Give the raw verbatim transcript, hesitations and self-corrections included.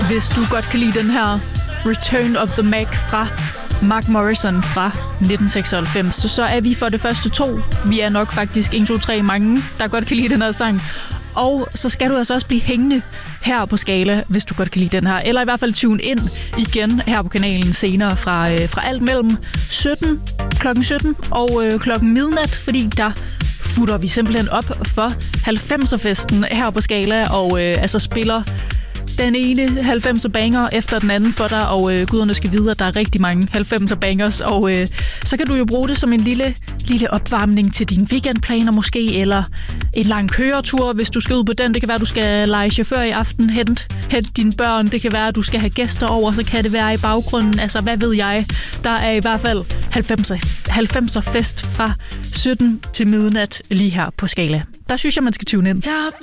hvis du godt kan lide den her Return of the Mac fra Mark Morrison fra nitten seksoghalvfems. Så, så er vi for det første to. Vi er nok faktisk en, to, tre mange, der godt kan lide den her sang. Og så skal du altså også blive hængende her på Skala, hvis du godt kan lide den her. Eller i hvert fald tune ind igen her på kanalen senere fra, øh, fra alt mellem sytten, klokken sytten og øh, klokken midnat, fordi der futter vi simpelthen op for halvfemser-festen her på Skala, og øh, altså spiller den ene halvfemser banger efter den anden for dig, og øh, guderne skal vide, at der er rigtig mange halvfemser bangers, og øh, så kan du jo bruge det som en lille, lille opvarmning til dine weekendplaner måske, eller en lang køretur, hvis du skal ud på den. Det kan være, at du skal lege chauffør i aften, hente, hente dine børn. Det kan være, at du skal have gæster over, så kan det være i baggrunden. Altså, hvad ved jeg? Der er i hvert fald halvfemser fest fra sytten til midnat lige her på Skala. Der synes jeg, man skal tune ind.